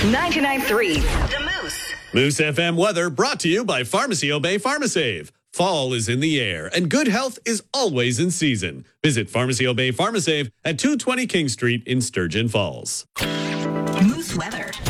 99.3 The Moose. Moose FM weather brought to you by Pharmacy Obey PharmaSave. Fall is in the air, and good health is always in season. Visit Pharmacy Obey PharmaSave at 220 King Street in Sturgeon Falls. Moose weather.